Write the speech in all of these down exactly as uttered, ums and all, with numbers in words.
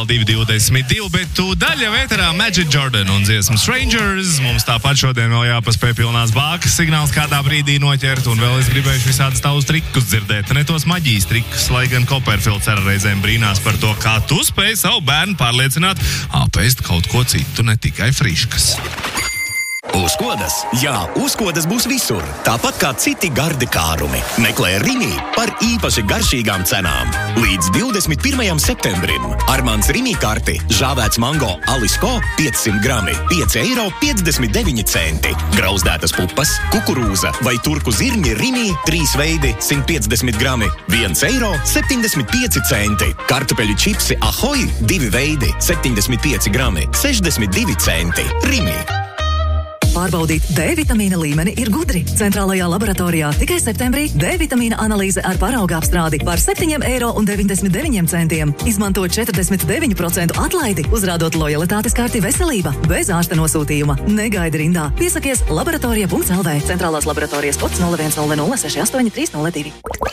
vēl divi divdesmit divi, bet tu daļa veterā Magic Jordan un dziesmu Strangers. Mums tāpat šodien vēl jāpaspēj pilnās bākas signāls kādā brīdī noķert, un vēl es gribējuši visādus tavus trikus dzirdēt, ne tos maģijas trikus, lai gan Copperfields ar reizēm brīnās par to, kā tu spēj savu bērnu pārliecināt apēst kaut ko citu, ne tikai friškas. Uzkodas? Jā, uzkodas būs visur. Tāpat kā citi gardi kārumi. Meklē Rimi par īpaši garšīgām cenām. Līdz divdesmit pirmajam septembrim. Armāns Rimi karti. Žāvēts mango Alisko piecsimt grami. pieci eiro piecdesmit deviņi centi. Grauzdētas pupas, kukurūza vai turku zirņi Rimi trīs veidi simt piecdesmit grami. viens eiro septiņdesmit pieci centi. Kartupeļu čipsi Ahoj divi veidi septiņdesmit pieci grami. sešdesmit divi centi. Rimi. Pārbaudīt D vitamīna līmeni ir gudri. Centrālajā laboratorijā tikai septembrī D vitamīna analīze ar parauga apstrādi par septiņi eiro deviņdesmit deviņi centi. Izmanto četrdesmit deviņu procentu atlaidi, uzrādot lojalitātes karti veselība, bez ārsta nosūtījuma. Negaidi rindā. Piesakies laboratorija punkts L V. Centrālās laboratorijas kods nulle viens nulle nulle seši astoņi trīs nulle divi.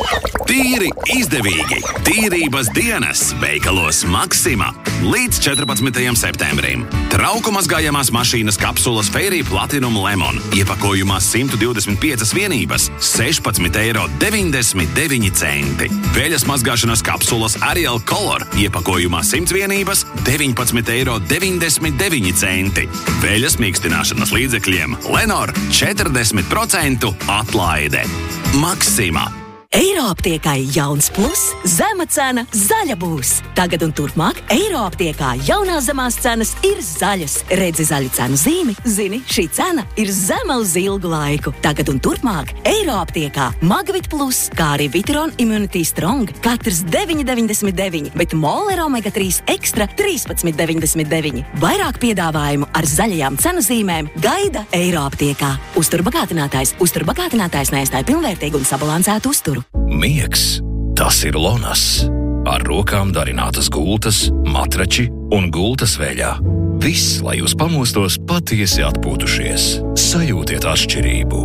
Tīri izdevīgi. Tīrības dienas veikalos Maxima līdz četrpadsmitajam septembrim. Trauku mazgājamās mašīnas kapsulas Fairy Platinum Lemon iepakojumā simt divdesmit piecas vienības sešpadsmit eiro deviņdesmit deviņi centi. Veļas mazgāšanas kapsulas Ariel Color iepakojumā simt vienības deviņpadsmit eiro deviņdesmit deviņi centi. Veļas mīkstināšanas līdzekļiem Lenor četrdesmit procentu atlaide. Maxima. Eiroaptiekai jauns plus, zema cena, zaļa būs. Tagad un turpmāk Eiroaptiekā jaunās zemās cenas ir zaļas. Redzi zaļu cenu zīmi, zini, šī cena ir zema uz ilgu laiku. Tagad un turpmāk Eiroaptiekā Magvit plus, kā arī Viteron Immunity Strong, katrs deviņi deviņdesmit deviņi, bet Moler Omega trīs Extra trīspadsmit deviņdesmit deviņi. Vairāk piedāvājumu ar zaļajām cenu zīmēm gaida Eiroaptiekā. Uzturbagātinātājs, uzturbagātinātājs neaizstāja pilnvērtīgu un sabalansētu uzturu. Miegs, tas ir Lonas. Ar rokām darinātas gultas, matrači un gultas veļā. Viss, lai jūs pamostos patiesi atpūtušies. Sajūtiet atšķirību.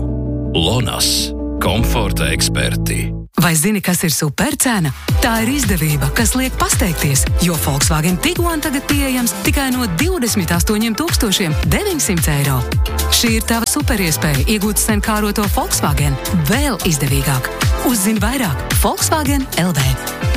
Lonas. Komforta eksperti. Vai zini, kas ir supercena? Tā ir izdevība, kas liek pasteikties, jo Volkswagen Tiguan tagad pieejams tikai no divdesmit astoņiem tūkstošiem deviņsimt eiro. Šī ir tava superiespēja iegūt sen kāroto Volkswagen vēl izdevīgāk. Uzzini vairāk Volkswagen L V.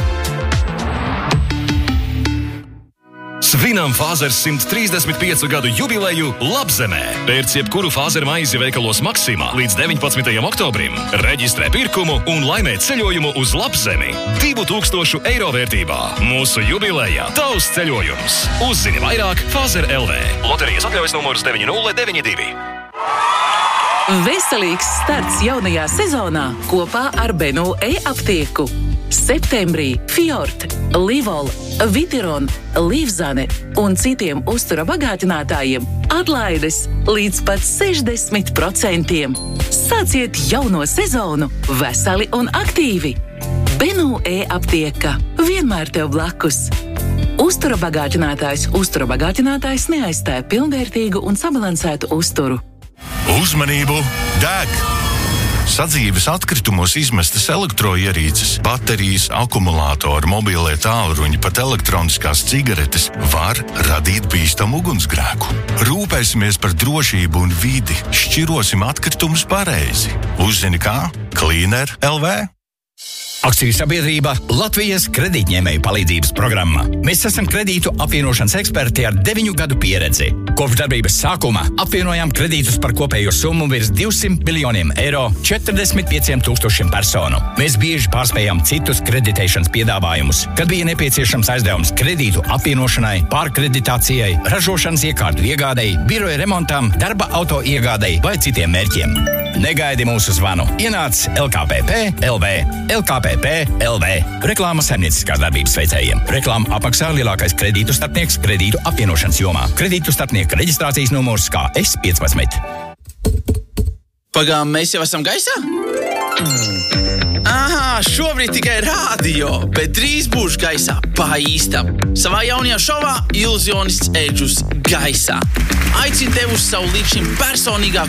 Svinam Fāzers simt trīsdesmit piecu gadu jubileju Labzemē. Pērc jebkuru Fāzer maizi veikalos Maksimā līdz deviņpadsmitajam oktobrim. Reģistrē pirkumu un laimē ceļojumu uz Labzemi. Divu tūkstošu eiro vērtībā. Mūsu jubilejā tavs ceļojums. Uzzini vairāk Fāzer L V. Loterijas atļaujas numurs deviņi nulle deviņi divi. Veselīgs starts jaunajā sezonā kopā ar Benu e-aptieku. Septembrī Fjord, Livol, Viteron, Livzane un citiem uztura bagātinātājiem atlaides līdz pat sešdesmit procentiem. Sāciet jauno sezonu veseli un aktīvi. Benu e-aptieka vienmēr tev blakus. Uztura bagātinātājs, uztura bagātinātājs neaizstāja pilnvērtīgu un sabalansētu uzturu. Uzmanību! Deg! Sadzīves atkritumos izmestas elektroierīces, baterijas, akumulātori, mobilie tālruņi, pat elektroniskās cigaretes var radīt bīstamu ugunsgrēku. Rūpēsimies par drošību un vidi, šķirosim atkritumus pareizi. Uzzini kā? Cleaner L V. Akciju sabiedrība Latvijas kredītņēmēju palīdzības programma. Mēs esam kredītu apvienošanas eksperti ar deviņu gadu pieredzi. Kopš darbības sākuma apvienojām kredītus par kopējo summu virs divsimt miljoniem eiro četrdesmit pieciem tūkstošiem personu. Mēs bieži pārspējām citus kreditēšanas piedāvājumus, kad bija nepieciešams aizdevums kredītu apvienošanai, pārkreditācijai, ražošanas iekārtu iegādei, biroja remontam, darba auto iegādei vai citiem mērķiem. Negaidi mūsu zvanu. Ienāc L K P P L V. L K P P L V. Reklāma saimnieciskās darbības veicējiem. Reklāma apmaksā lielākais kredītu starpnieks kredītu apvienošanas jomā. Kredītu starpnieka reģistrācijas numurs kā S piecpadsmit. Pagām, mēs jau esam gaisā? Aha, šobrīd tikai rādio, bet drīz būšu gaisā pa īstam. Savā jaunajā šovā Ilzionists Edžus gaisā. Aicinu tev uz savu līdz šim personīgāko